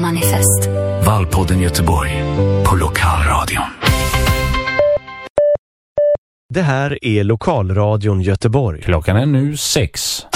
valmanifest. Valpodden Göteborg på Lokalradion. Det här är Lokalradion Göteborg. Klockan är nu 6.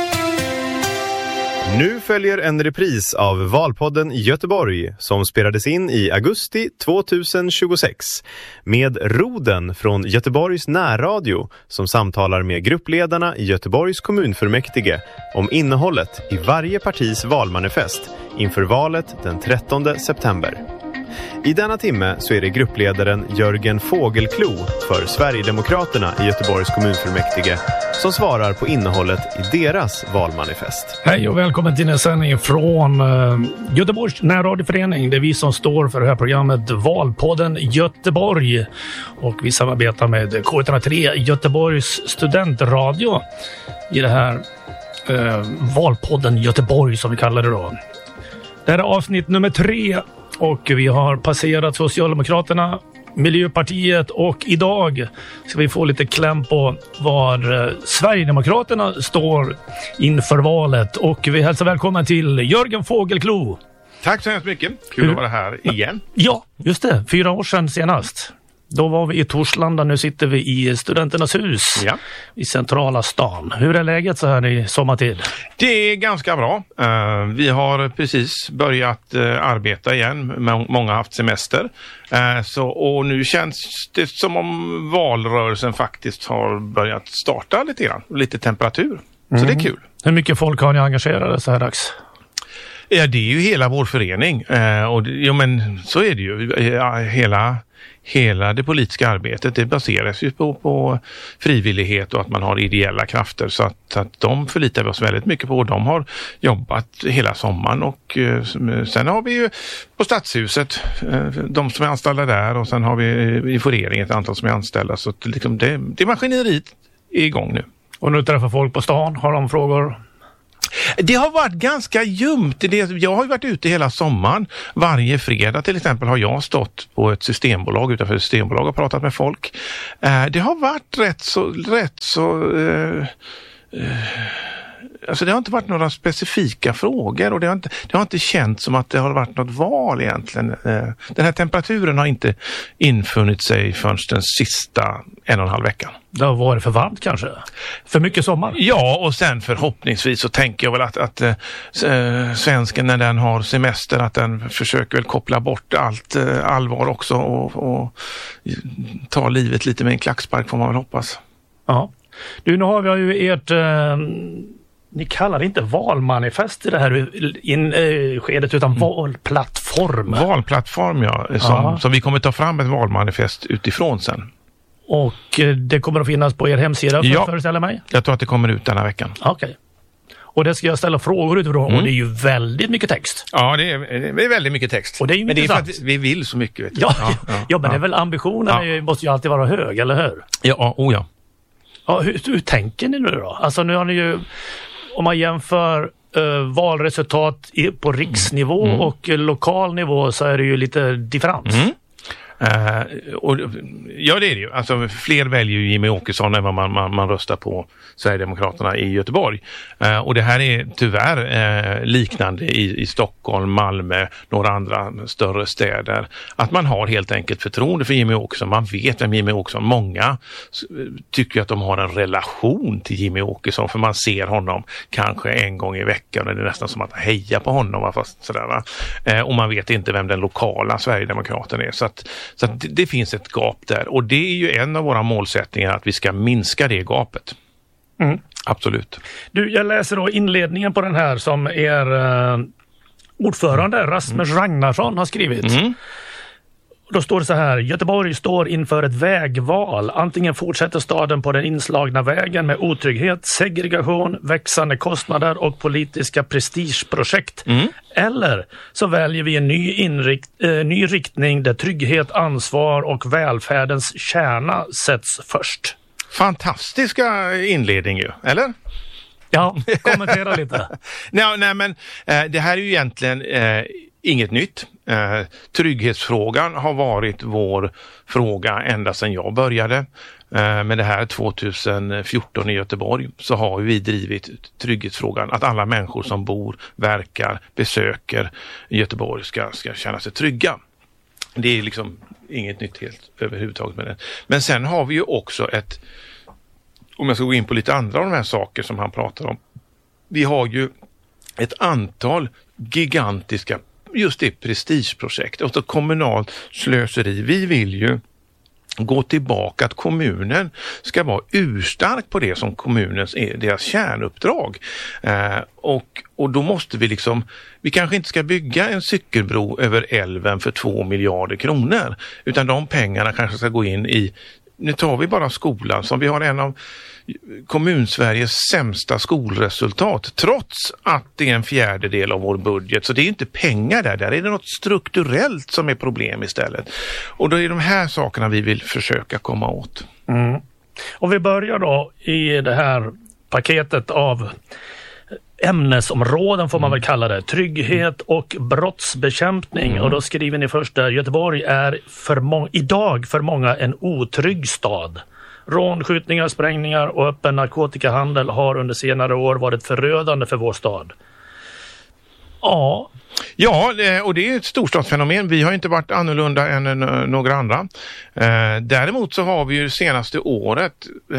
Nu följer en repris av Valpodden Göteborg som spelades in i augusti 2026 med Roden från Göteborgs närradio som samtalar med gruppledarna i Göteborgs kommunfullmäktige om innehållet i varje partis valmanifest inför valet den 13 september. I denna timme så är det gruppledaren Jörgen Fågelklo för Sverigedemokraterna i Göteborgs kommunfullmäktige som svarar på innehållet i deras valmanifest. Hej och välkommen till en sändning från Göteborgs närradioförening. Det är vi som står för det här programmet Valpodden Göteborg. Och vi samarbetar med K103 Göteborgs studentradio i det här Valpodden Göteborg som vi kallar det då. Det här är avsnitt nummer 3. Och vi har passerat Socialdemokraterna, Miljöpartiet och idag ska vi få lite kläm på var Sverigedemokraterna står inför valet. Och vi hälsar välkommen till Jörgen Fågelklo. Tack så hemskt mycket. Kul att vara här igen. Ja, just det. 4 år sedan senast. Då var vi i Torslanda, nu sitter vi i Studenternas hus i centrala stan. Hur är läget så här i sommartid? Det är ganska bra. Vi har precis börjat arbeta igen. Många har haft semester. Och nu känns det som om valrörelsen faktiskt har börjat starta lite grann. Lite temperatur. Så det är kul. Hur mycket folk har ni engagerade så här dags? Ja, det är ju hela vår förening. Men så är det ju. Hela det politiska arbetet, det baseras ju på frivillighet och att man har ideella krafter, så att de förlitar vi oss väldigt mycket på. De har jobbat hela sommaren och sen har vi ju på Stadshuset de som är anställda där, och sen har vi i föreningen ett antal som är anställda, så att liksom det maskineriet är igång nu. Och nu träffar folk på stan, har de frågor? Det har varit ganska ljumt. Jag har ju varit ute hela sommaren. Varje fredag till exempel har jag stått på ett systembolag utanför ett systembolag och pratat med folk. Det har varit rätt så alltså det har inte varit några specifika frågor, och det har inte känts som att det har varit något val egentligen. Den här temperaturen har inte infunnit sig förrän den sista 1,5 veckan. Det har varit för varmt kanske? För mycket sommar? Ja, och sen förhoppningsvis så tänker jag väl att svensken när den har semester, att den försöker väl koppla bort allt allvar också och ta livet lite med en klackspark, får man väl hoppas. Ja. Nu har vi ju ert... Ni kallar det inte valmanifest i det här skedet, utan valplattform. Valplattform, ja. Som vi kommer ta fram ett valmanifest utifrån sen. Och det kommer att finnas på er hemsida, föreställer mig? Jag tror att det kommer ut denna veckan. Okej. Och det ska jag ställa frågor utifrån, och det är ju väldigt mycket text. Ja, det är väldigt mycket text. Och det är ju men det är för att vi vill så mycket, vet du. Ja, men det är väl ambitionen måste ju alltid vara hög, eller hur? Ja. Ja, hur tänker ni nu då? Alltså nu har ni ju, om man jämför valresultat på riksnivå och lokal nivå, så är det ju lite differens. Ja, det är det ju. Alltså, fler väljer ju Jimmie Åkesson än vad man röstar på Sverigedemokraterna i Göteborg. Och det här är tyvärr liknande i Stockholm, Malmö, några andra större städer. Att man har helt enkelt förtroende för Jimmie Åkesson. Man vet vem Jimmie Åkesson. Många tycker att de har en relation till Jimmie Åkesson, för man ser honom kanske en gång i veckan, och det är nästan som att heja på honom. Fast sådär, va? Och man vet inte vem den lokala Sverigedemokraten är. Så att det finns ett gap där, och det är ju en av våra målsättningar, att vi ska minska det gapet. Absolut. Du, jag läser då inledningen på den här som er ordförande Rasmus Ragnarsson har skrivit. Då står det så här: Göteborg står inför ett vägval. Antingen fortsätter staden på den inslagna vägen med otrygghet, segregation, växande kostnader och politiska prestigeprojekt. Eller så väljer vi en ny riktning där trygghet, ansvar och välfärdens kärna sätts först. Fantastiska inledning ju, eller? Ja, kommentera lite. Nej, men det här är ju egentligen inget nytt. Trygghetsfrågan har varit vår fråga ända sedan jag började. med det här 2014 i Göteborg så har vi drivit trygghetsfrågan att alla människor som bor, verkar, besöker Göteborg ska känna sig trygga. Det är liksom inget nytt helt överhuvudtaget med det. Men sen har vi ju också om jag ska gå in på lite andra av de här saker som han pratar om. Vi har ju ett antal gigantiska, just det, prestigeprojekt och så kommunalt slöseri. Vi vill ju gå tillbaka att kommunen ska vara urstark på det som deras kärnuppdrag. Och då måste vi kanske inte ska bygga en cykelbro över älven för 2 miljarder kronor, utan de pengarna kanske ska gå in i, nu tar vi bara skolan som vi har en av Kommunsveriges sämsta skolresultat, trots att det är en fjärdedel av vår budget. Så det är inte pengar där är det något strukturellt som är problem istället. Och då är de här sakerna vi vill försöka komma åt. Mm. Och vi börjar då i det här paketet av ämnesområden får man väl kalla det. Trygghet och brottsbekämpning. Och då skriver ni först där, Göteborg är idag för många en otrygg stad. Rån, skjutningar, sprängningar och öppen narkotikahandel har under senare år varit förödande för vår stad. Ja, och det är ett storstadsfenomen. Vi har inte varit annorlunda än några andra. Däremot så har vi ju senaste året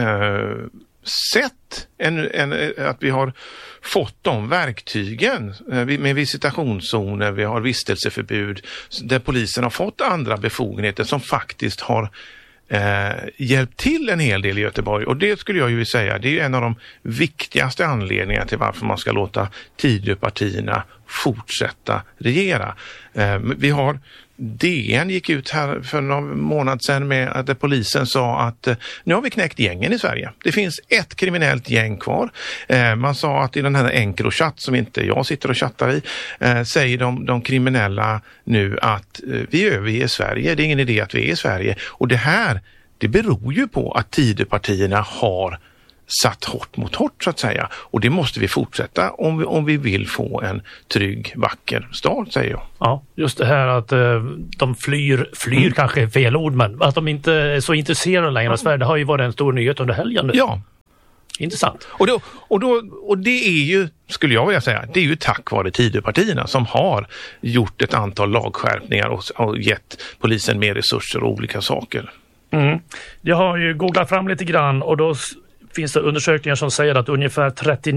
sett att vi har fått de verktygen med visitationszoner, vi har vistelseförbud där polisen har fått andra befogenheter som faktiskt har hjälpt till en hel del i Göteborg, och det skulle jag ju säga, det är en av de viktigaste anledningarna till varför man ska låta Tidöpartierna fortsätta regera. Vi har DN gick ut här för någon månad sedan med att polisen sa att nu har vi knäckt gängen i Sverige. Det finns ett kriminellt gäng kvar. Man sa att i den här Encrochat som inte jag sitter och chattar i, säger de kriminella nu att vi överger Sverige. Det är ingen idé att vi är i Sverige. Och det beror ju på att Tidöpartierna har satt hårt mot hårt så att säga. Och det måste vi fortsätta om vi vill få en trygg, vacker stad, säger jag. Ja, just det här att de flyr kanske är fel ord, men att de inte är så intresserade längre av Sverige, det har ju varit en stor nyhet under helgen nu. Ja. Intressant. Och det är ju, skulle jag vilja säga, det är ju tack vare Tidöpartierna som har gjort ett antal lagskärpningar och gett polisen mer resurser och olika saker. Mm. Jag har ju googlat fram lite grann och då finns det undersökningar som säger att ungefär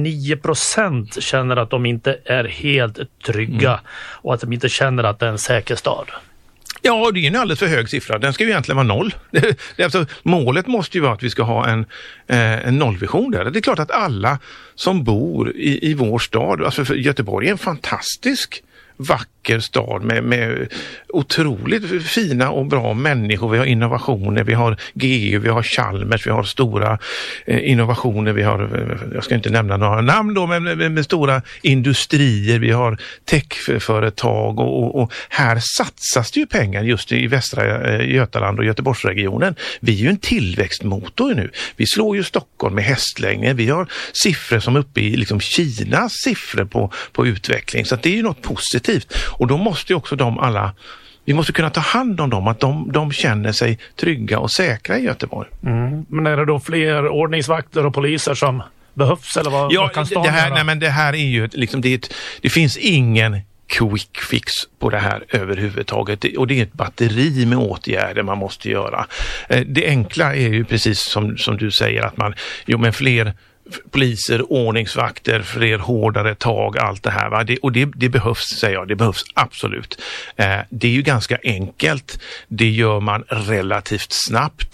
39% känner att de inte är helt trygga och att de inte känner att det är en säker stad. Ja, det är en alldeles för hög siffra. Den ska ju egentligen vara 0. Alltså, målet måste ju vara att vi ska ha en nollvision där. Det är klart att alla som bor i vår stad, alltså för Göteborg är en fantastisk vacker stad med otroligt fina och bra människor. Vi har innovationer, vi har GU, vi har Chalmers, vi har stora innovationer, vi har, jag ska inte nämna några namn då, men med stora industrier, vi har techföretag och här satsas det ju pengar just i västra Götaland och Göteborgsregionen. Vi är ju en tillväxtmotor nu. Vi slår ju Stockholm med hästlängder. Vi har siffror som uppe i liksom Kinas siffror på utveckling, så att det är ju något positivt. Och då måste ju också vi måste kunna ta hand om dem, att de känner sig trygga och säkra i Göteborg. Mm. Men är det då fler ordningsvakter och poliser som behövs, eller vad kan staden göra? Nej, men det här är ju liksom, det finns ingen quick fix på det här överhuvudtaget, och det är ett batteri med åtgärder man måste göra. Det enkla är ju precis som du säger, att men fler poliser, ordningsvakter, fler hårdare tag, allt det här. Va? Det behövs, säger jag. Det behövs absolut. Det är ju ganska enkelt. Det gör man relativt snabbt.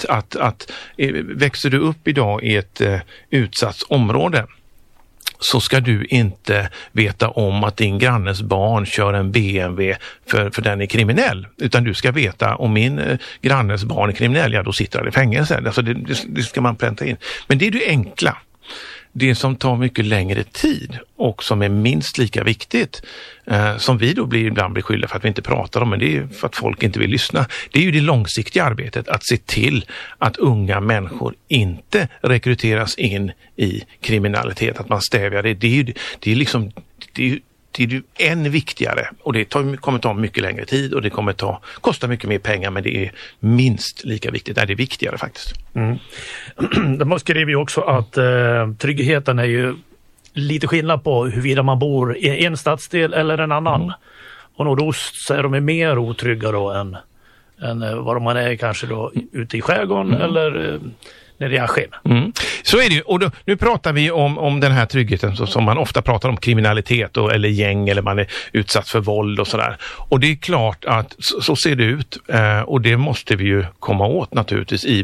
Växer du upp idag i ett utsatt område, så ska du inte veta om att din grannes barn kör en BMW för den är kriminell. Utan du ska veta om min grannes barn är kriminell, ja då sitter han i fängelse. Alltså det ska man pränta in. Men det är det enkla. Det som tar mycket längre tid och som är minst lika viktigt, som vi då ibland blir skyllda för att vi inte pratar om, men det är för att folk inte vill lyssna. Det är ju det långsiktiga arbetet, att se till att unga människor inte rekryteras in i kriminalitet, att man stävjar det. Det det är ju än viktigare, och det kommer ta mycket längre tid och det kommer kosta mycket mer pengar, men det är minst lika viktigt. Det är viktigare faktiskt. De skriver ju också att tryggheten är ju lite skillnad på huruvida man bor i en stadsdel eller en annan. Och nordost så är de mer otrygga då än vad man är kanske då ute i skärgården eller när det är Askim. Så är det ju. Och nu pratar vi om den här tryggheten som man ofta pratar om, kriminalitet eller gäng, eller man är utsatt för våld och sådär. Och det är klart att så ser det ut, och det måste vi ju komma åt naturligtvis i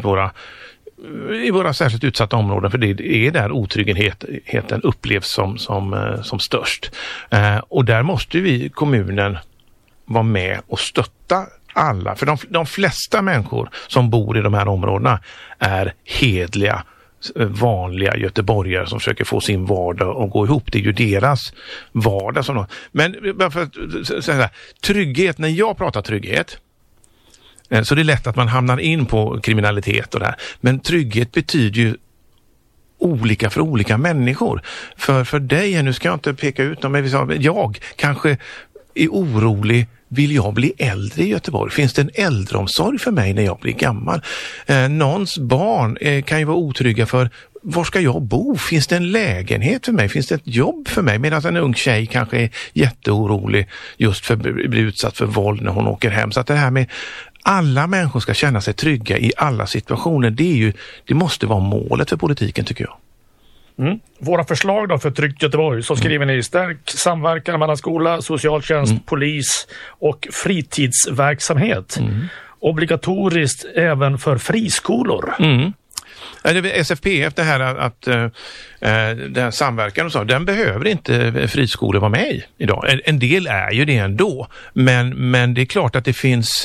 våra särskilt utsatta områden, för det är där otryggheten upplevs som störst. Och där måste vi, kommunen, vara med och stötta alla. För de flesta människor som bor i de här områdena är hedliga, vanliga göteborgare som försöker få sin vardag att gå ihop. Det är ju deras vardag som Men för att säga trygghet, när jag pratar trygghet, så det är lätt att man hamnar in på kriminalitet och det här. Men trygghet betyder ju olika för olika människor. För dig, nu ska jag inte peka ut dem, men jag kanske är orolig. Vill jag bli äldre i Göteborg? Finns det en äldreomsorg för mig när jag blir gammal? Någons barn kan ju vara otrygga för var ska jag bo? Finns det en lägenhet för mig? Finns det ett jobb för mig? Medan en ung tjej kanske är jätteorolig just för att bli utsatt för våld när hon åker hem. Så att det här med alla människor ska känna sig trygga i alla situationer, det måste vara målet för politiken, tycker jag. Våra förslag då för Tryggt Göteborg, så skriver ni: stärk samverkan mellan skola, socialtjänst, polis och fritidsverksamhet. Obligatoriskt även för friskolor. Det är SFPF, det här att den samverkan och så, den behöver inte friskolor vara med i idag. En del är ju det ändå, men det är klart att det finns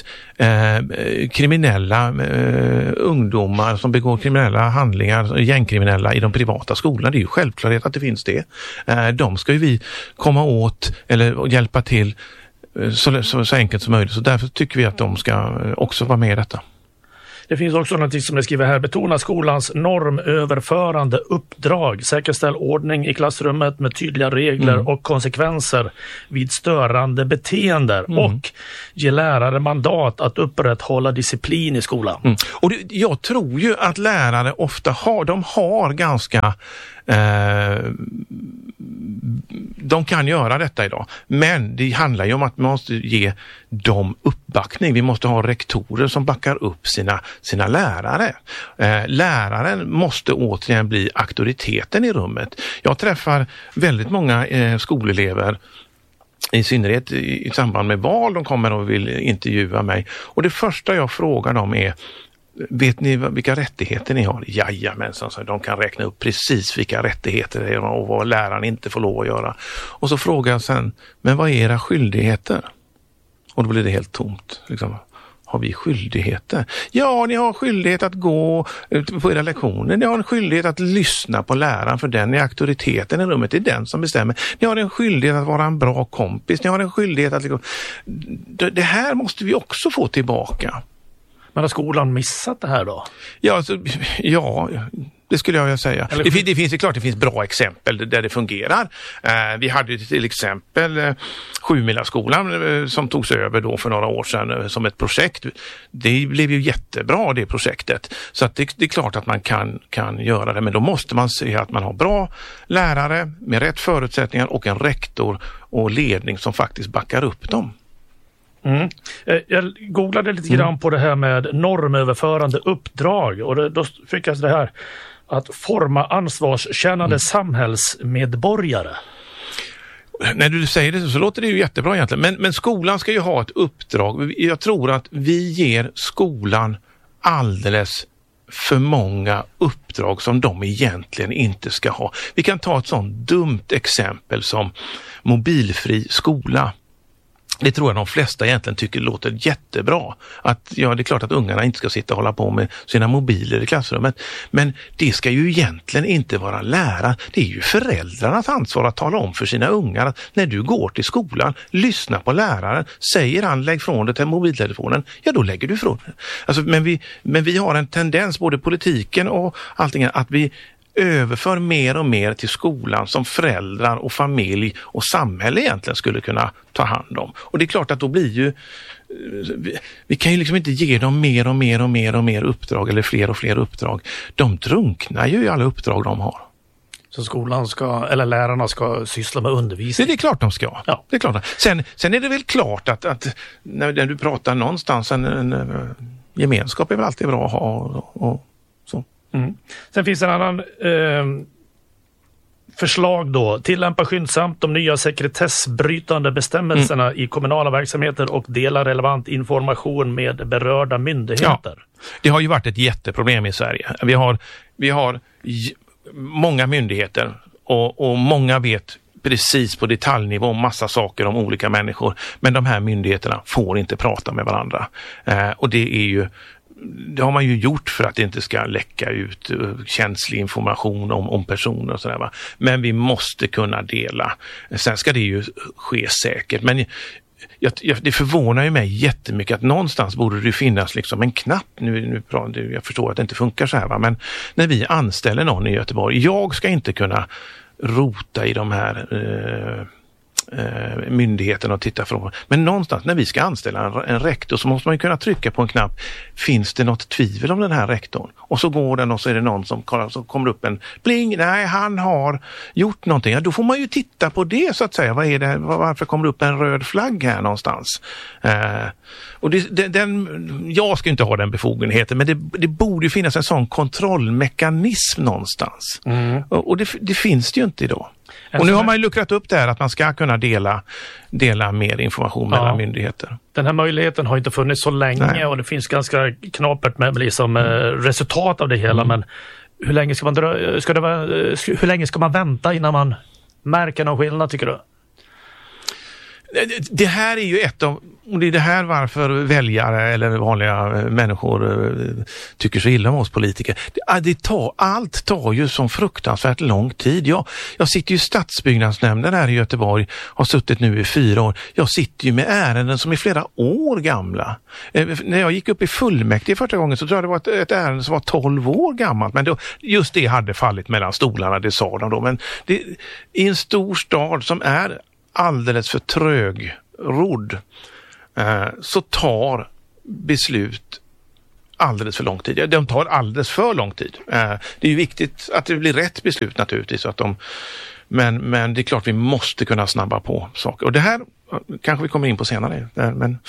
kriminella ungdomar som begår kriminella handlingar, gängkriminella i de privata skolorna. Det är ju självklart att det finns det. De ska ju vi komma åt eller hjälpa till så enkelt som möjligt. Så därför tycker vi att de ska också vara med i detta. Det finns också något som jag skriver här: betona skolans normöverförande uppdrag, säkerställ ordning i klassrummet med tydliga regler och konsekvenser vid störande beteenden och ge lärare mandat att upprätthålla disciplin i skolan. Och jag tror ju att lärare ofta har ganska de kan göra detta idag, men det handlar ju om att man måste ge dem uppbackning. Vi måste ha rektorer som backar upp sina lärare. Läraren måste återigen bli auktoriteten i rummet. Jag träffar väldigt många skolelever, i synnerhet i samband med val. De kommer och vill intervjua mig, och det första jag frågar dem är: vet ni vilka rättigheter ni har? Jajamensan, så de kan räkna upp precis vilka rättigheter det är och vad läraren inte får lov att göra. Och så frågar jag sen: men vad är era skyldigheter? Och då blir det helt tomt. Liksom, har vi skyldigheter? Ja, ni har skyldighet att gå på era lektioner. Ni har en skyldighet att lyssna på läraren, för den är auktoriteten i rummet. Det är den som bestämmer. Ni har en skyldighet att vara en bra kompis. Ni har en skyldighet att... Det här måste vi också få tillbaka. Men har skolan missat det här då? Ja, det skulle jag vilja säga. Det finns ju klart, det finns bra exempel där det fungerar. Vi hade ju till exempel 7-milaskolan som togs över då för några år sedan som ett projekt. Det blev ju jättebra, det projektet. Så att det är klart att man kan göra det, men då måste man se att man har bra lärare med rätt förutsättningar och en rektor och ledning som faktiskt backar upp dem. Jag googlade lite grann på det här med normöverförande uppdrag, och då fick jag det här att forma ansvarskännande samhällsmedborgare. När du säger det så låter det ju jättebra egentligen, men skolan ska ju ha ett uppdrag. Jag tror att vi ger skolan alldeles för många uppdrag som de egentligen inte ska ha. Vi kan ta ett sånt dumt exempel som mobilfri skola. Det tror jag de flesta egentligen tycker låter jättebra. Att det är klart att ungarna inte ska sitta och hålla på med sina mobiler i klassrummet. Men det ska ju egentligen inte vara läraren. Det är ju föräldrarnas ansvar att tala om för sina ungar att när du går till skolan, lyssna på läraren. Säger han lägg från dig till mobiltelefonen, ja då lägger du från den. Alltså, men vi har en tendens, både politiken och allting, att vi överför mer och mer till skolan som föräldrar och familj och samhälle egentligen skulle kunna ta hand om. Och det är klart att då blir ju vi kan ju liksom inte ge dem mer och mer uppdrag eller fler och fler uppdrag. De drunknar ju i alla uppdrag de har. Så skolan eller lärarna ska syssla med undervisning? Det är klart de ska. Ja. Det är klart. Sen är det väl klart att när du pratar någonstans en gemenskap är väl alltid bra att ha och så. Mm. Sen finns en annan förslag då. Tillämpa skyndsamt de nya sekretessbrytande bestämmelserna i kommunala verksamheter och dela relevant information med berörda myndigheter. Ja. Det har ju varit ett jätteproblem i Sverige. Vi har många myndigheter och många vet precis på detaljnivå massa saker om olika människor. Men de här myndigheterna får inte prata med varandra. Och det har man ju gjort för att det inte ska läcka ut känslig information om personer och sådär, va. Men vi måste kunna dela. Sen ska det ju ske säkert. Men det förvånar ju mig jättemycket att någonstans borde det finnas liksom en knapp. Jag förstår att det inte funkar så här, va? Men när vi anställer någon i Göteborg, jag ska inte kunna rota i de här myndigheten och titta från. Men någonstans när vi ska anställa en rektor så måste man ju kunna trycka på en knapp. Finns det något tvivel om den här rektorn? Och så går den och så är det någon som kommer upp en bling. Nej, han har gjort någonting. Ja, då får man ju titta på det så att säga. Vad är det? Varför kommer det upp en röd flagg här någonstans? Och jag ska inte ha den befogenheten, men det borde finnas en sån kontrollmekanism någonstans. Mm. Och det finns det ju inte idag. Och nu har man ju luckrat upp det här att man ska kunna dela mer information mellan myndigheter. Den här möjligheten har inte funnits så länge och det finns ganska knapert med liksom, resultat av det hela. Men hur länge hur länge ska man vänta innan man märker någon skillnad, tycker du? Det här är ju och det är det här varför väljare eller vanliga människor tycker så illa om oss politiker. Allt tar ju som fruktansvärt lång tid. Jag sitter ju i stadsbyggnadsnämnden här i Göteborg, har suttit nu i 4 år. Jag sitter ju med ärenden som är flera år gamla. När jag gick upp i fullmäktige första gången så tror jag det var ett ärende som var 12 år gammalt. Men just det hade fallit mellan stolarna, det sa de då. Men i en stor stad som är alldeles för trögrodd så tar beslut alldeles för lång tid. De tar alldeles för lång tid. Det är ju viktigt att det blir rätt beslut naturligtvis. Men det är klart vi måste kunna snabba på saker. Och det här kanske vi kommer in på senare. Men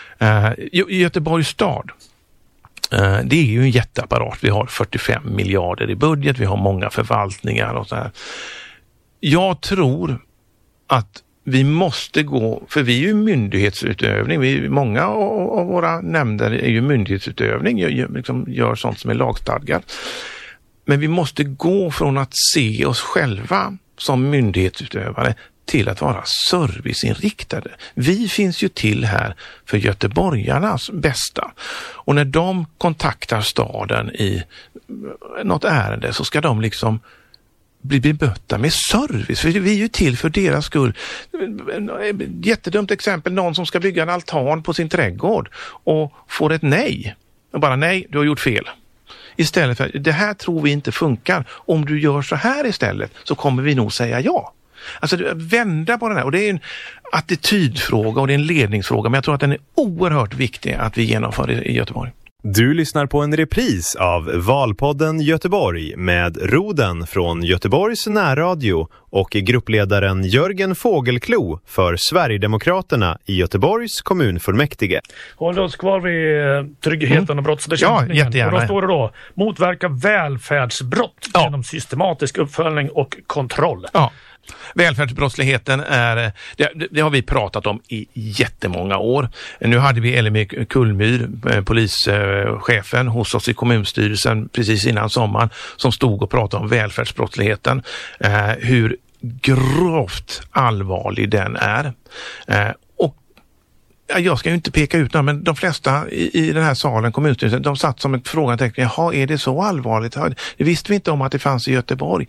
i Göteborgs stad, det är ju en jätteapparat. Vi har 45 miljarder i budget. Vi har många förvaltningar och så här. Jag tror att vi måste gå, för vi är ju myndighetsutövning. Många av våra nämnder är ju myndighetsutövning, gör sånt som är lagstadgat. Men vi måste gå från att se oss själva som myndighetsutövare till att vara serviceinriktade. Vi finns ju till här för göteborgarnas bästa. Och när de kontaktar staden i något ärende så ska de liksom bli bemötta med service. För vi är ju till för deras skull. Jättedumt exempel, någon som ska bygga en altan på sin trädgård och får ett nej. Och bara nej, du har gjort fel. Istället för, det här tror vi inte funkar. Om du gör så här istället så kommer vi nog säga ja. Alltså vända på den här. Och det är en attitydfråga och det är en ledningsfråga. Men jag tror att den är oerhört viktig att vi genomför det i Göteborg. Du lyssnar på en repris av Valpodden Göteborg med Roden från Göteborgs närradio och gruppledaren Jörgen Fågelklo för Sverigedemokraterna i Göteborgs kommunfullmäktige. Håll oss kvar vid tryggheten och brottsbekämpningen. Ja, jättegärna. Och då står det då, motverka välfärdsbrott genom systematisk uppföljning och kontroll. Ja. Välfärdsbrottsligheten det har vi pratat om i jättemånga år. Nu hade vi Elmir Kullmyr, polischefen hos oss i kommunstyrelsen precis innan sommaren, som stod och pratade om välfärdsbrottsligheten. Hur grovt allvarlig den är. Och jag ska ju inte peka ut någon, men de flesta i den här salen, kommunstyrelsen, de satt som ett frågetecken. Jaha, är det så allvarligt? Det visste vi inte om att det fanns i Göteborg.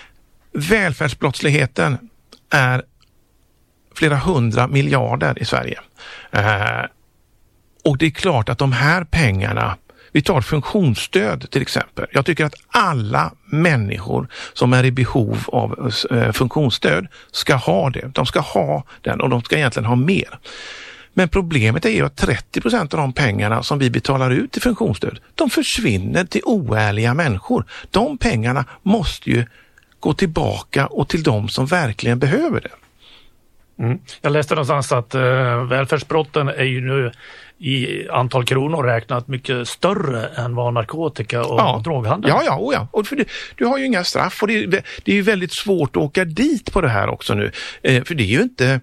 Välfärdsbrottsligheten är flera 100 miljarder i Sverige. Och det är klart att de här pengarna, Vi tar funktionsstöd till exempel. Jag tycker att alla människor som är i behov av funktionsstöd ska ha det. De ska ha den och de ska egentligen ha mer. Men problemet är ju att 30% av de pengarna som vi betalar ut i funktionsstöd, de försvinner till oärliga människor. De pengarna måste ju gå tillbaka och till de som verkligen behöver det. Mm. Jag läste någonstans att välfärdsbrotten är ju nu i antal kronor räknat mycket större än vad narkotika och droghandel. Ja. Och för du har ju inga straff och det är ju väldigt svårt att åka dit på det här också nu. För det är ju inte...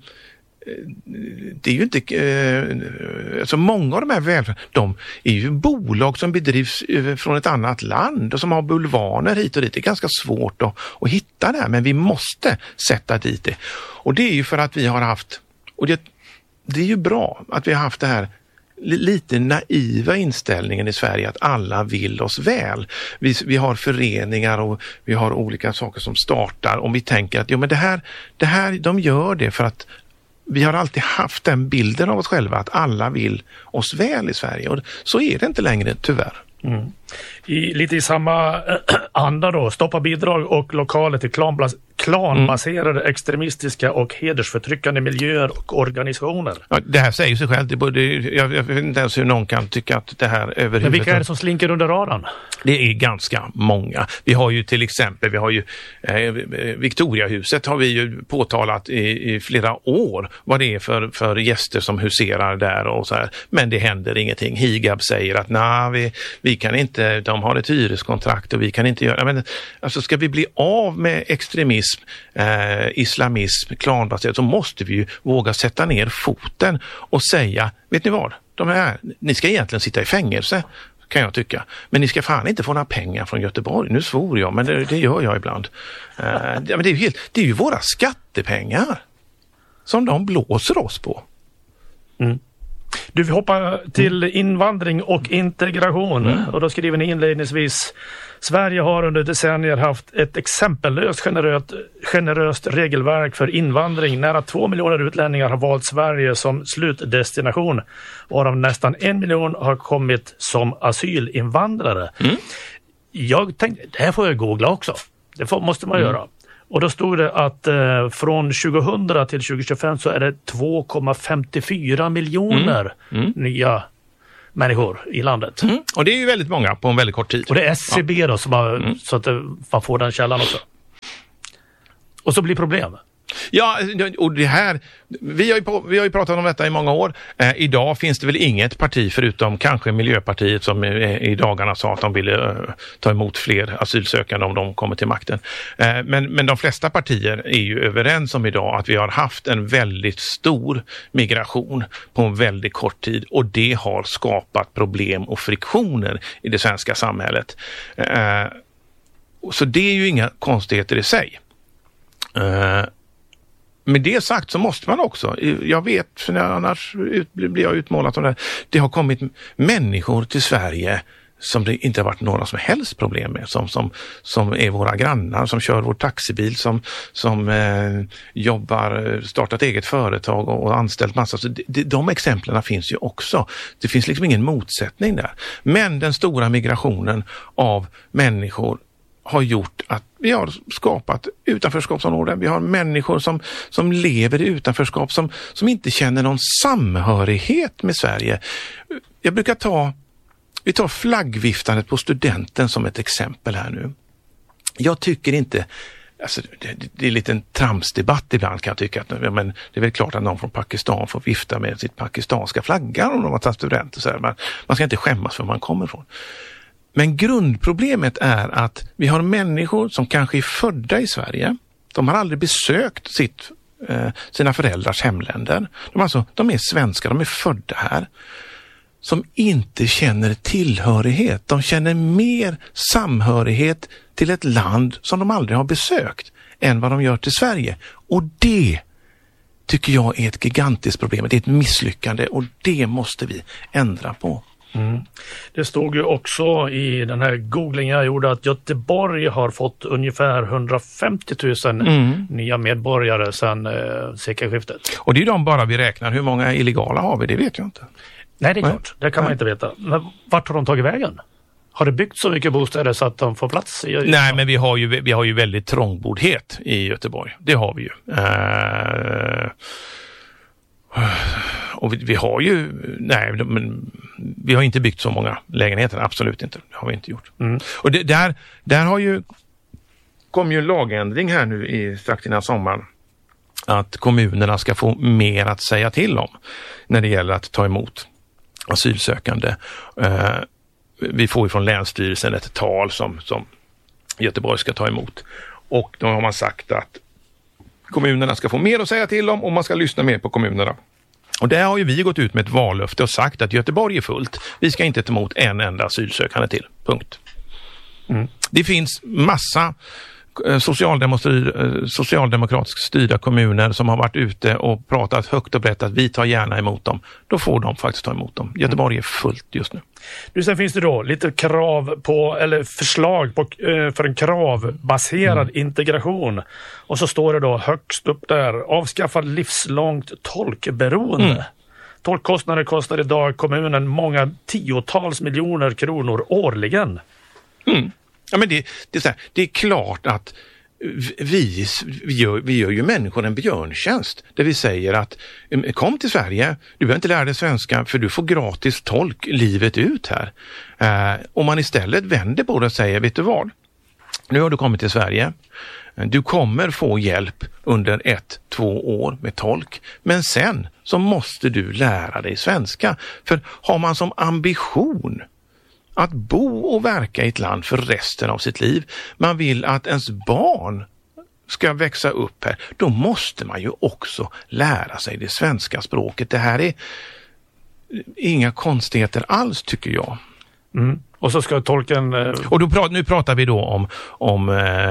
alltså många av de här välfärd, de är ju bolag som bedrivs från ett annat land och som har bulvaner hit och dit. Det är ganska svårt att hitta det här, men vi måste sätta dit det. Och det är ju för att vi har haft, och det är ju bra att vi har haft det här lite naiva inställningen i Sverige att alla vill oss väl. Vi har föreningar och vi har olika saker som startar och vi tänker att men det här de gör det för att vi har alltid haft den bilden av oss själva att alla vill oss väl i Sverige och så är det inte längre tyvärr. Mm. Lite i samma anda då, stoppa bidrag och lokaler till klanbaserade extremistiska och hedersförtryckande miljöer och organisationer. Ja, det här säger sig själv. Jag vet inte ens hur någon kan tycka att det här överhuvudtaget... Men vilka är det som slinker under radarn? Det är ganska många. Vi har ju till exempel, Victoriahuset har vi ju påtalat i flera år vad det är för gäster som huserar där och så här. Men det händer ingenting. Higab säger att vi kan inte, de har ett hyreskontrakt och vi kan inte göra, men alltså ska vi bli av med extremism, islamism, klanbaserat så måste vi ju våga sätta ner foten och säga, vet ni vad, ni ska egentligen sitta i fängelse kan jag tycka, men ni ska fan inte få några pengar från Göteborg, nu svor jag, men det gör jag ibland. Men det är ju våra skattepengar som de blåser oss på. Mm. Du vill hoppa till invandring och integration och då skriver ni inledningsvis: Sverige har under decennier haft ett exempellöst generöst regelverk för invandring. Nära 2 miljoner utlänningar har valt Sverige som slutdestination, varav nästan 1 miljon har kommit som asylinvandrare. Jag tänkte, det här får jag googla också. Det måste man göra. Och då stod det att från 2000 till 2025 så är det 2,54 miljoner nya människor i landet. Och det är ju väldigt många på en väldigt kort tid. Och det är SCB då som har, så att man får den källan också. Och så blir problem. Ja, och det här, vi har ju pratat om detta i många år. Idag finns det väl inget parti förutom kanske Miljöpartiet som i dagarna sa att de ville ta emot fler asylsökande om de kommer till makten. Men de flesta partier är ju överens om idag att vi har haft en väldigt stor migration på en väldigt kort tid och det har skapat problem och friktioner i det svenska samhället. Så det är ju inga konstigheter i sig. Med det sagt så måste man också, jag vet, för annars blir jag utmålat som det har kommit människor till Sverige som det inte har varit några som helst problem med, som är våra grannar, som kör vår taxibil, som jobbar, startat eget företag och anställt massa. Så de exemplen finns ju också. Det finns liksom ingen motsättning där. Men den stora migrationen av människor har gjort att vi har skapat utanförskapsområden. Vi har människor som lever i utanförskap, som inte känner någon samhörighet med Sverige. Vi tar flaggviftandet på studenten som ett exempel här nu. Jag tycker inte, alltså det är lite en tramsdebatt ibland kan jag tycka, men det är väl klart att någon från Pakistan får vifta med sitt pakistanska flagga om de har tagit studenter. Så här. Man ska inte skämmas för var man kommer ifrån. Men grundproblemet är att vi har människor som kanske är födda i Sverige. De har aldrig besökt sina föräldrars hemländer. De är svenskar, de är födda här. Som inte känner tillhörighet. De känner mer samhörighet till ett land som de aldrig har besökt än vad de gör till Sverige. Och det tycker jag är ett gigantiskt problem. Det är ett misslyckande och det måste vi ändra på. Det stod ju också i den här googlingen jag gjorde att Göteborg har fått ungefär 150 000 nya medborgare sedan sekelskiftet. Och det är de bara vi räknar. Hur många illegala har vi? Det vet jag inte. Nej, det är klart. Det kan man inte veta. Men vart har de tagit vägen? Har det byggt så mycket bostäder så att de får plats? Nej, men vi har ju väldigt trångbordhet i Göteborg. Det har vi ju. Och vi har ju, men vi har inte byggt så många lägenheter, absolut inte. Det har vi inte gjort. Och där har ju kom ju en lagändring här nu strax innan sommaren att kommunerna ska få mer att säga till om när det gäller att ta emot asylsökande. Vi får ju från Länsstyrelsen ett tal som Göteborg ska ta emot. Och då har man sagt att kommunerna ska få mer att säga till om och man ska lyssna mer på kommunerna. Och där har ju vi gått ut med ett vallöfte och sagt att Göteborg är fullt. Vi ska inte ta emot en enda asylsökande till. Punkt. Det finns massa socialdemokratiskt styrda kommuner som har varit ute och pratat högt och brett att vi tar gärna emot dem. Då får de faktiskt ta emot dem. Göteborg är fullt just nu. Sen finns det då lite krav på, eller förslag på, för en kravbaserad integration. Och så står det då högst upp där, avskaffa livslångt tolkberoende. Tolkkostnader kostar idag kommunen många tiotals miljoner kronor årligen. Ja, men det är så här, det är klart att vi gör ju människor en björntjänst där vi säger att kom till Sverige, du behöver inte lära dig svenska för du får gratis tolk livet ut här. Om man istället vänder på det och säger, vet du vad? Nu har du kommit till Sverige. Du kommer få hjälp under 1-2 år med tolk. Men sen så måste du lära dig svenska. För har man som ambition att bo och verka i ett land för resten av sitt liv. Man vill att ens barn ska växa upp här. Då måste man ju också lära sig det svenska språket. Det här är inga konstigheter alls tycker jag. Och så ska tolken... Och nu pratar vi då om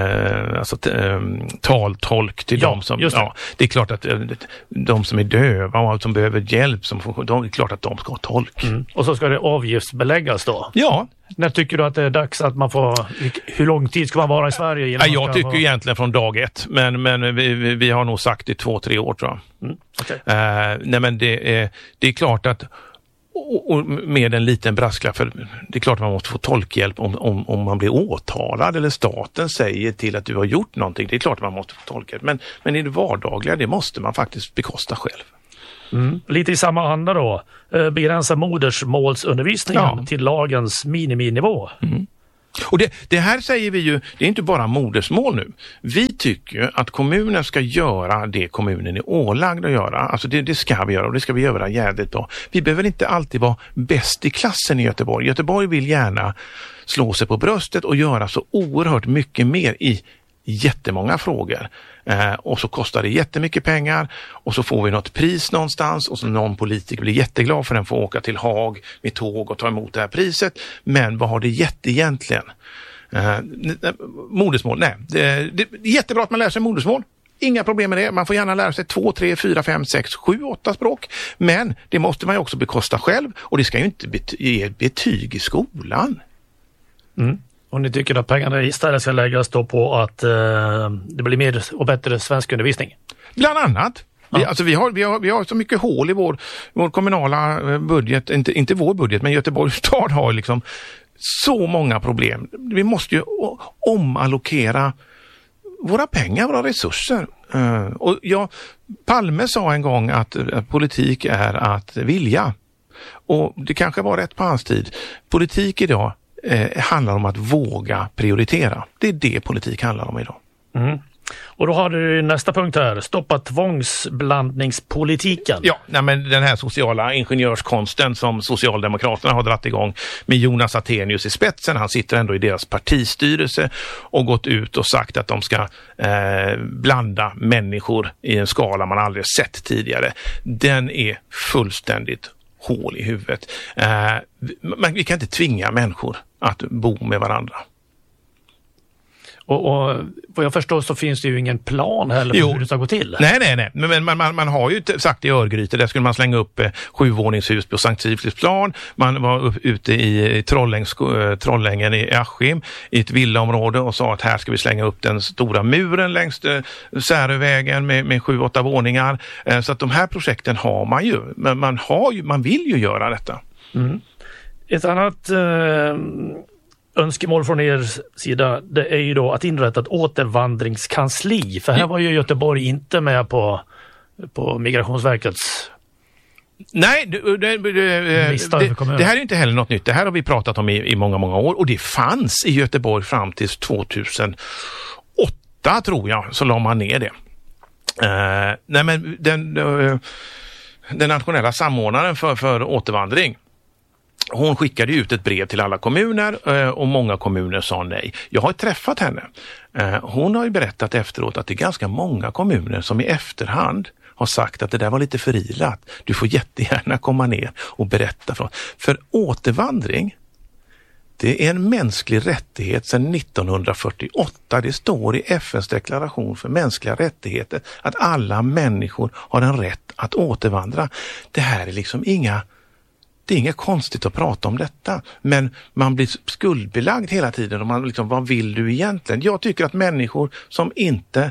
taltolk till de som... Ja, det är klart att de som är döva och som behöver hjälp, det är klart att de ska ha tolk. Och så ska det avgiftsbeläggas då? Ja. När tycker du att det är dags att man får... Hur lång tid ska man vara i Sverige? Jag tycker egentligen från dag 1. Men vi har nog sagt i 2-3 år tror jag. Okay. Nej men det är klart att och med en liten brasklapp, för det är klart att man måste få tolkhjälp om man blir åtalad eller staten säger till att du har gjort någonting. Det är klart att man måste få tolkhjälp. Men i det vardagliga, det måste man faktiskt bekosta själv. Lite i samma anda då. Begränsa modersmålsundervisningen till lagens miniminivå. Och det här säger vi ju, det är inte bara modersmål nu. Vi tycker ju att kommunen ska göra det kommunen är ålagd att göra. Alltså det ska vi göra och det ska vi göra jävligt bra. Vi behöver inte alltid vara bäst i klassen i Göteborg. Göteborg vill gärna slå sig på bröstet och göra så oerhört mycket mer i jättemånga frågor. Och så kostar det jättemycket pengar och så får vi något pris någonstans och så någon politiker blir jätteglad för den får åka till Haag med tåg och ta emot det här priset. Men vad har det gett egentligen? Modersmål, nej. Det är jättebra att man lär sig modersmål. Inga problem med det. Man får gärna lära sig 2, 3, 4, 5, 6, 7, 8 språk. Men det måste man ju också bekosta själv och det ska ju inte ge betyg i skolan. Och ni tycker att pengarna istället ska läggas då på att det blir mer och bättre svensk undervisning? Bland annat. Vi har så mycket hål i vår kommunala budget, inte vår budget, men Göteborgs stad har liksom så många problem. Vi måste ju omallokera våra pengar, våra resurser. Och Palme sa en gång att politik är att vilja. Och det kanske var rätt på hans tid. Politik idag handlar om att våga prioritera. Det är det politik handlar om idag. Och då har du nästa punkt här. Stoppa tvångsblandningspolitiken. Ja, men den här sociala ingenjörskonsten som Socialdemokraterna har dratt igång med Jonas Attenius i spetsen. Han sitter ändå i deras partistyrelse och gått ut och sagt att de ska blanda människor i en skala man aldrig sett tidigare. Den är fullständigt hål i huvudet. Men vi kan inte tvinga människor att bo med varandra. Och vad jag förstår så finns det ju ingen plan heller för hur det ska gå till. Nej. Men man har ju sagt i Örgryte, där skulle man slänga upp 7-våningshus på Sankt Sigfridsplan. Man var ute i Trollängen i Askim i ett villaområde och sa att här ska vi slänga upp den stora muren längs Särövägen med 7-8 våningar. Så att de här projekten har man ju. Men man vill ju göra detta. Mm. Ett annat önskemål från er sida, det är ju då att inrätta ett återvandringskansli. För här var ju Göteborg inte med på Migrationsverkets... Nej, det här är inte heller något nytt. Det här har vi pratat om i många, många år. Och det fanns i Göteborg fram till 2008 tror jag, så la man ner det. Den nationella samordnaren för återvandring, hon skickade ut ett brev till alla kommuner och många kommuner sa nej. Jag har träffat henne. Hon har ju berättat efteråt att det är ganska många kommuner som i efterhand har sagt att det där var lite förilat. Du får jättegärna komma ner och berätta. För återvandring, det är en mänsklig rättighet sedan 1948. Det står i FNs deklaration för mänskliga rättigheter att alla människor har en rätt att återvandra. Det här är liksom det är inget konstigt att prata om detta, men man blir skuldbelagd hela tiden och man liksom, vad vill du egentligen? Jag tycker att människor som inte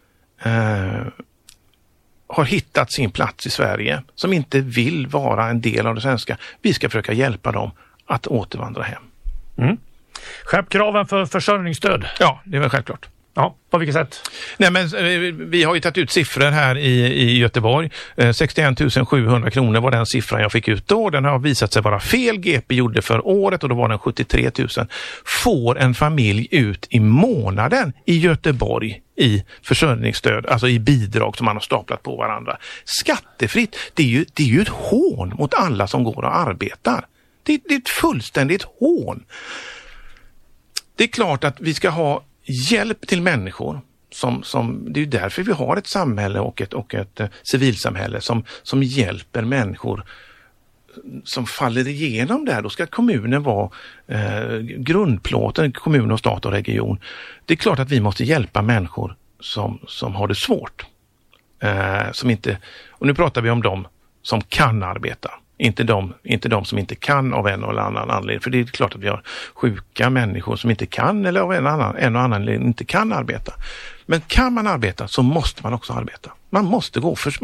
har hittat sin plats i Sverige, som inte vill vara en del av det svenska, vi ska försöka hjälpa dem att återvandra hem. Mm. Skärp kraven för försörjningsstöd. Ja, det är väl självklart. Ja, på vilket sätt? Nej, men vi har ju tagit ut siffror här i Göteborg. 61 700 kronor var den siffran jag fick ut då. Den har visat sig vara fel. GP gjorde för året och då var den 73 000. Får en familj ut i månaden i Göteborg i försörjningsstöd, alltså i bidrag som man har staplat på varandra. Skattefritt, det är ju ett hån mot alla som går och arbetar. Det är ett fullständigt hån. Det är klart att vi ska ha hjälp till människor som det är ju därför vi har ett samhälle och ett civilsamhälle som hjälper människor som faller igenom där. Då ska kommunen vara grundplåten, kommun och stat och region. Det är klart att vi måste hjälpa människor som har det svårt. Som inte, och nu pratar vi om dem som kan arbeta. Inte de som inte kan av en eller annan anledning. För det är klart att vi har sjuka människor som inte kan eller av en och annan anledning inte kan arbeta. Men kan man arbeta så måste man också arbeta. Man måste gå för...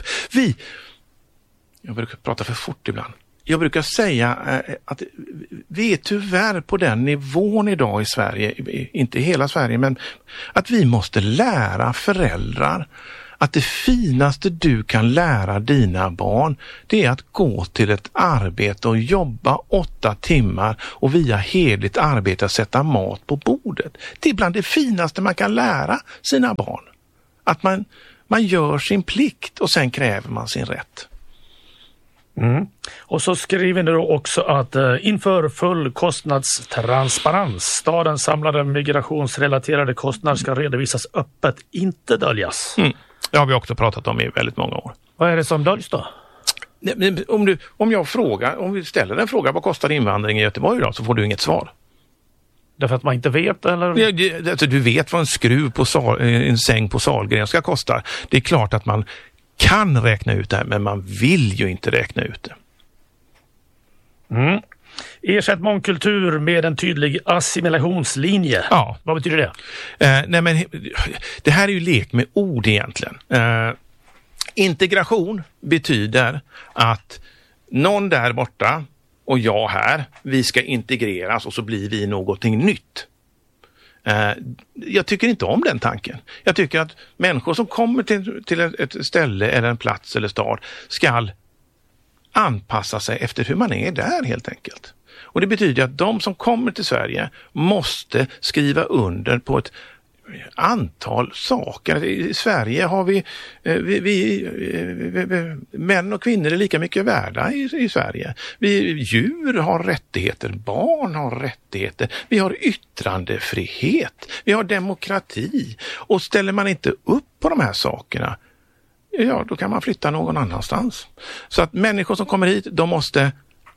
Jag brukar prata för fort ibland. Jag brukar säga att vi är tyvärr på den nivån idag i Sverige, inte i hela Sverige, men att vi måste lära föräldrar att det finaste du kan lära dina barn, det är att gå till ett arbete och jobba 8 timmar och via hederligt arbete sätta mat på bordet. Det är bland det finaste man kan lära sina barn. Att man gör sin plikt och sen kräver man sin rätt. Mm. Och så skriver ni då också att inför full kostnadstransparens, stadens samlade migrationsrelaterade kostnader ska redovisas öppet, inte döljas. Mm. Det har vi också pratat om i väldigt många år. Vad är det som döljs då? Om vi ställer en fråga, vad kostar invandring i Göteborg idag, så får du inget svar. Därför att man inte vet, eller? Alltså, du vet vad en skruv på en säng på Sahlgrenska kostar. Det är klart att man kan räkna ut det här, men man vill ju inte räkna ut det. Mm. Ersätt mångkultur med en tydlig assimilationslinje. Ja. Vad betyder det? Det här är ju lek med ord egentligen. Integration betyder att någon där borta och jag här, vi ska integreras och så blir vi någonting nytt. Jag tycker inte om den tanken. Jag tycker att människor som kommer till ett ställe eller en plats eller stad ska anpassa sig efter hur man är där helt enkelt. Och det betyder att de som kommer till Sverige måste skriva under på ett antal saker. I Sverige har vi män och kvinnor är lika mycket värda i Sverige. Djur har rättigheter, barn har rättigheter, vi har yttrandefrihet, vi har demokrati. Och ställer man inte upp på de här sakerna, ja, då kan man flytta någon annanstans. Så att människor som kommer hit, de måste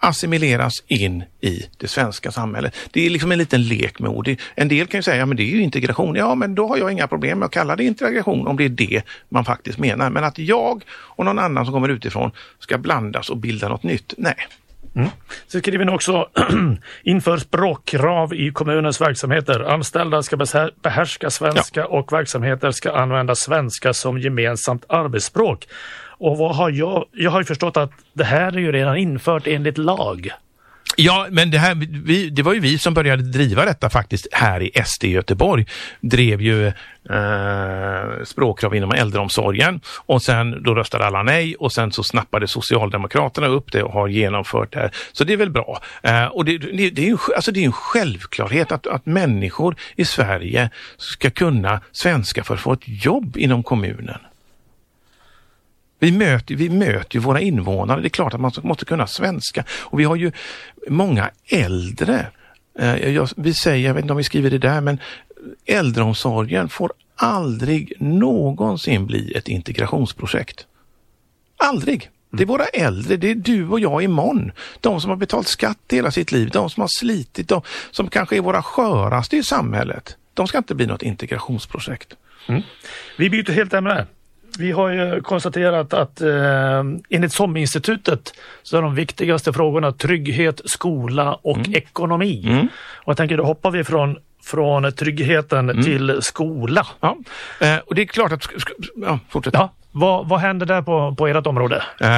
assimileras in i det svenska samhället. Det är liksom en liten lek med ord. En del kan ju säga, ja men det är ju integration. Ja, men då har jag inga problem med att kalla det integration om det är det man faktiskt menar. Men att jag och någon annan som kommer utifrån ska blandas och bilda något nytt, nej. Så skriver ni också inför språkkrav i kommunens verksamheter. Anställda ska behärska svenska och verksamheter ska använda svenska som gemensamt arbetsspråk. Och jag har ju förstått att det här är ju redan infört enligt lag. Ja, men det var ju vi som började driva detta faktiskt här i SD i Göteborg. Drev ju språkkrav inom äldreomsorgen och sen då röstade alla nej och sen så snappade Socialdemokraterna upp det och har genomfört det här. Så det är väl bra. Och det är ju en självklarhet att människor i Sverige ska kunna svenska för att få ett jobb inom kommunen. Vi möter ju våra invånare. Det är klart att man måste kunna svenska. Och vi har ju många äldre. Vi säger, jag vet inte om vi skriver det där, men äldreomsorgen får aldrig någonsin bli ett integrationsprojekt. Aldrig. Det är våra äldre, det är du och jag imorgon. De som har betalt skatt hela sitt liv, de som har slitit, de som kanske är våra sköraste i samhället. De ska inte bli något integrationsprojekt. Vi byter helt ämne. Vi har ju konstaterat att enligt SOM-institutet så är de viktigaste frågorna trygghet, skola och ekonomi. Och jag tänker då hoppar vi från tryggheten till skola. Ja, och det är klart att... Ja, fortsätt. Ja, vad händer där på ert område?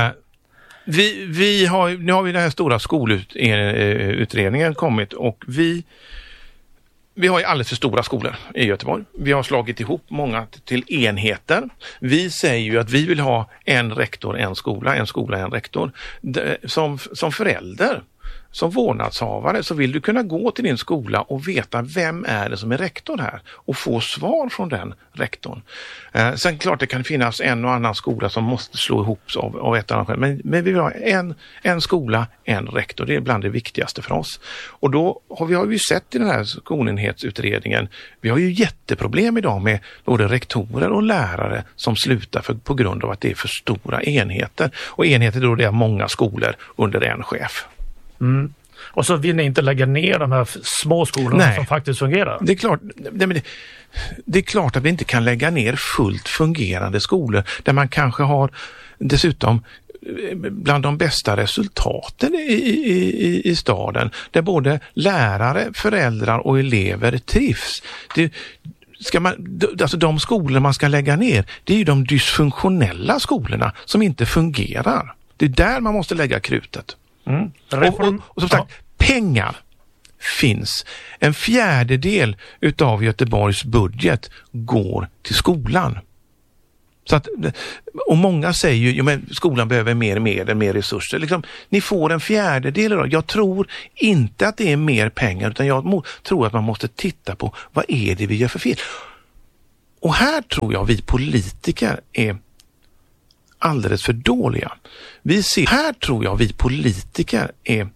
Nu har vi den här stora skolutredningen kommit och vi har ju alldeles för stora skolor i Göteborg. Vi har slagit ihop många till enheter. Vi säger ju att vi vill ha en rektor, en skola, en rektor. Som förälder, som vårdnadshavare så vill du kunna gå till din skola och veta vem är det som är rektor här och få svar från den rektorn. Sen klart det kan finnas en och annan skola som måste slå ihop av ett annat skäl. Men vi vill ha en skola, en rektor. Det är bland det viktigaste för oss. Och då har vi ju sett i den här skolenhetsutredningen, vi har ju jätteproblem idag med både rektorer och lärare som slutar på grund av att det är för stora enheter. Och enheter då det är många skolor under en chef. Och så vill ni inte lägga ner de här små skolorna som faktiskt fungerar? Det är klart att vi inte kan lägga ner fullt fungerande skolor där man kanske har dessutom bland de bästa resultaten i staden, där både lärare, föräldrar och elever trivs. Alltså de skolor man ska lägga ner, det är ju de dysfunktionella skolorna som inte fungerar. Det är där man måste lägga krutet. Och som sagt, pengar finns. 1/4 utav Göteborgs budget går till skolan. Så att, och många säger ju men skolan behöver mer resurser. Liksom, ni får 1/4 då. Jag tror inte att det är mer pengar utan jag tror att man måste titta på vad är det vi gör för fel. Och här tror jag vi politiker är alldeles för dåliga. Vi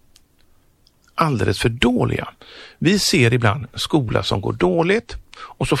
ser ibland skola som går dåligt och så